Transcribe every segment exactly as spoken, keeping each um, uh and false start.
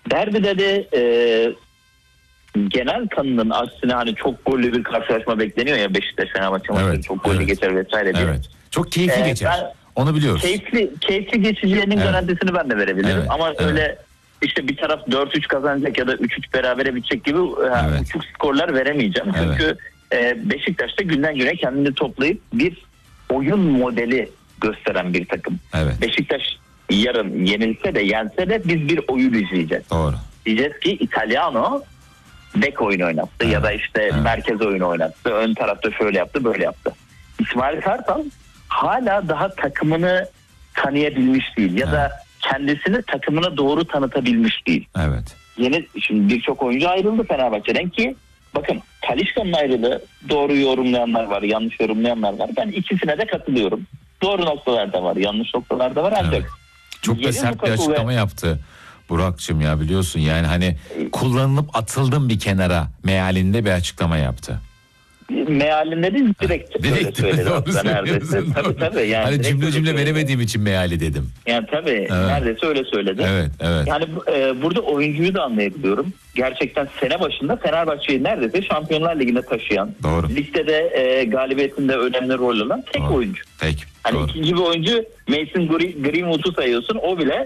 Derbide de e, genel kanının aksine hani çok gollü bir karşılaşma bekleniyor ya, Beşiktaş Fenerbahçe maçları evet, çok gollü evet, geçer vesaire diye. Evet. Çok keyifli ee, geçer. Ben, onu biliyoruz. Keyifli keyifli geçeceğinin evet, garantisini ben de verebilirim. Evet, ama evet, öyle işte bir taraf dört üç kazanacak ya da üç üç berabere bitecek gibi evet, uçuk skorlar veremeyeceğim. Evet. Çünkü e, Beşiktaş'ta günden güne kendini toplayıp bir oyun modeli gösteren bir takım. Evet. Beşiktaş yarın yenilse de yense de biz bir oyun izleyeceğiz. Doğru. Diyeceğiz ki Italiano bek oyunu oynattı evet, ya da işte evet, merkez oyunu oynattı. Ön tarafta şöyle yaptı, böyle yaptı. İsmail Kartal hala daha takımını tanıyabilmiş değil ya evet, da kendisini takımına doğru tanıtabilmiş değil. Evet. Yeni şimdi birçok oyuncu ayrıldı Fenerbahçe'den ki bakın Talisca'nın ayrılığı, doğru yorumlayanlar var, yanlış yorumlayanlar var. Ben ikisine de katılıyorum. Doğru noktalar da var, yanlış noktalar da var ancak evet, çok da sert bir açıklama ve... yaptı Burak'cığım ya, biliyorsun yani hani kullanılıp atıldım bir kenara mealinde bir açıklama yaptı. Mealinde değil, direkt, direkt söyledi aslında neredeyse. Tabii tabii. Yani hani cümle cümle veremediğim için meali dedim. Yani tabii evet, neredeyse öyle söyledi. Evet, evet. Yani e, burada oyuncuyu da anlayabiliyorum. Gerçekten sene başında Fenerbahçe'yi neredeyse Şampiyonlar Ligi'ne taşıyan, doğru, ligde de e, galibiyetinde önemli rol alan tek doğru, oyuncu. Tek. Hani doğru, ikinci bir oyuncu Mason Greenwood'u sayıyorsun, o bile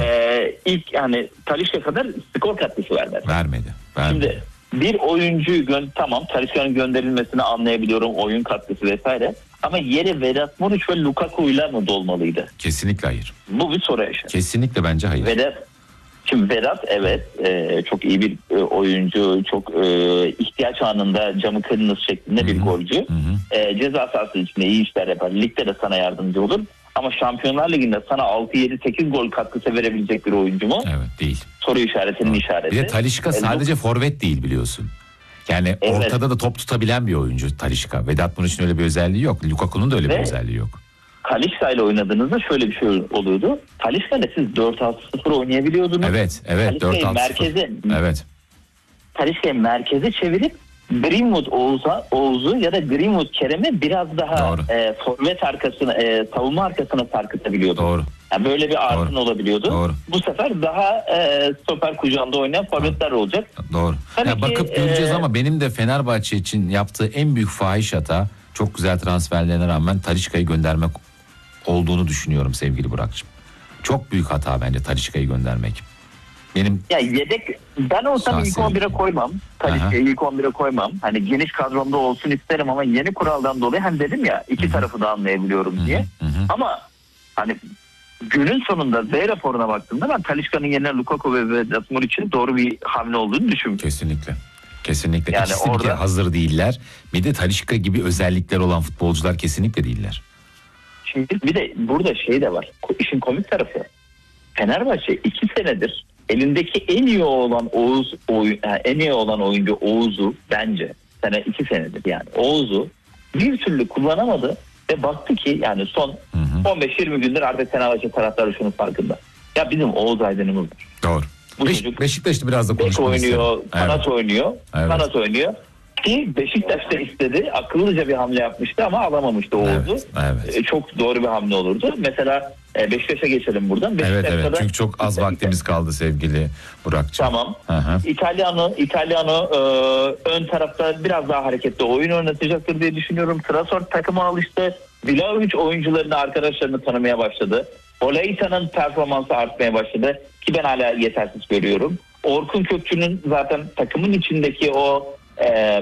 e, ilk yani Talisca kadar skor katkısı vermedi. Vermedi. vermedi. Şimdi bir oyuncuyu gö- tamam Talisca'nın gönderilmesini anlayabiliyorum, oyun katkısı vesaire, ama yeri Vedat Muriç ve Lukaku'yla mı dolmalıydı? Kesinlikle hayır. Bu bir soru yaşa. Kesinlikle bence hayır. Vedat, şimdi Vedat evet e, çok iyi bir e, oyuncu, çok e, ihtiyaç anında camı kırınız şeklinde bir golcü. E, ceza sahası içinde iyi işler yapar. Ligde de sana yardımcı olur. Ama Şampiyonlar Ligi'nde sana altı yedi sekiz gol katkısı verebilecek bir oyuncu mu? Evet, değil. Soru işaretinin evet, işareti. Bir de Talisca sadece forvet değil biliyorsun. Yani evet, ortada da top tutabilen bir oyuncu Talisca. Vedat Muriç'in öyle bir özelliği yok. Lukaku'nun da öyle bir Ve özelliği yok. Talisca ile oynadığınızda şöyle bir şey oluyordu. Talisca ile siz dört altı sıfır oynayabiliyordunuz. Evet, evet, dört altı sıfır. Merkeze, evet. Talisca'yı merkeze çevirip Greenwood Oğuz'a, Oğuz'u ya da Greenwood Kerem'i biraz daha e, forvet arkasına, e, savunma arkasına sarkıtabiliyordu. Doğru. Yani böyle bir artın Doğru. olabiliyordu. Doğru. Bu sefer daha e, stoper kucağında oynayan forvetler olacak. Doğru. Ya ki, bakıp göreceğiz e, ama benim de Fenerbahçe için yaptığı en büyük fahiş hata, çok güzel transferlerine rağmen Talisca'yı göndermek olduğunu düşünüyorum sevgili Burak'cığım. Çok büyük hata bence Talisca'yı göndermek. Benim ya yedek, ben olsam ilk on bire koymam. Talisca'yı ilk on bire koymam. Hani geniş kadromda olsun isterim ama yeni kuraldan dolayı hem dedim ya iki Hı-hı. tarafı da anlayabiliyorum diye. Hı-hı. Ama hani günün sonunda Z raporuna baktığımda ben Talisca'nın yerine Lukaku ve Vedat Muriç'in doğru bir hamle olduğunu düşünüyorum. Kesinlikle. Kesinlikle. Yani İkisi orada... bir kere hazır değiller. Bir de Talisca gibi özellikler olan futbolcular kesinlikle değiller. Şimdi bir de burada şey de var. İşin komik tarafı. Fenerbahçe iki senedir elindeki en iyi olan Oğuz oyun, yani en iyi olan oyuncu Oğuz'u bence sene iki senedir yani Oğuz'u bir türlü kullanamadı ve baktı ki yani son hı hı. on beş yirmi gündür artık Fenerbahçe taraftarı şunun farkında. Ya bizim Oğuz Aydın'ımız var. Doğru. Bu Beş, çocuk Beşiktaş'ta biraz da konuşmak oynuyor, isterim. kanat evet. oynuyor, evet. kanat oynuyor. Ki Beşiktaş'ta istedi. Akıllıca bir hamle yapmıştı ama alamamıştı Oğuz'u. Evet, evet. Ee, çok doğru bir hamle olurdu. Mesela e, Beşiktaş'a geçelim buradan. Evet evet. Çünkü çok az vaktimiz kaldı sevgili Burak'cığım. Tamam. İtalyano, İtalyano e, ön tarafta biraz daha hareketli oyun oynatacaktır diye düşünüyorum. Trabzon takıma alıştı. Vlahovic oyuncularını, arkadaşlarını tanımaya başladı. Olaita'nın performansı artmaya başladı. Ki ben hala yetersiz görüyorum. Orkun Kökçü'nün zaten takımın içindeki o e,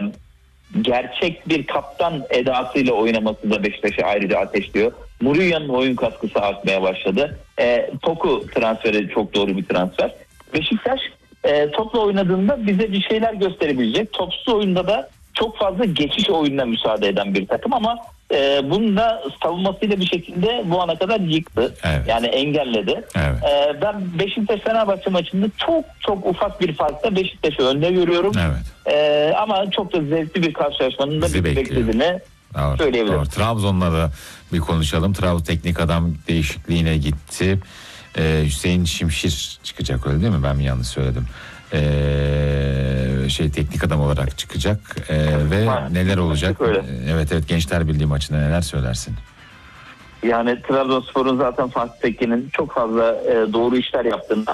gerçek bir kaptan edasıyla oynaması da Beşiktaş'ı ayrıca ateşliyor. Mourinho'nun oyun katkısı artmaya başladı. E, Toku transferi çok doğru bir transfer. Beşiktaş e, topla oynadığında bize bir şeyler gösterebilecek. Topsuz oyunda da çok fazla geçiş oyununa müsaade eden bir takım ama e, bunu da savunmasıyla bir şekilde bu ana kadar yıktı. Evet. Yani engelledi. Evet. E, ben Beşiktaş-Fenerbahçe maçında çok çok ufak bir farkla Beşiktaş'ı önde görüyorum. Evet. E, ama çok da zevkli bir karşılaşmanın da bir beklediğini doğru, söyleyebilirim. Doğru. Trabzon'la da bir konuşalım. Trabzon teknik adam değişikliğine gitti. Ee, Hüseyin Şimşir çıkacak, öyle değil mi? Ben mi yanlış söyledim? Ee, şey teknik adam olarak çıkacak ee, ve ha, neler olacak? Ee, evet evet Gençler Birliği maçında neler söylersin? Yani Trabzonspor'un zaten Fatih Tekke'nin çok fazla e, doğru işler yaptığını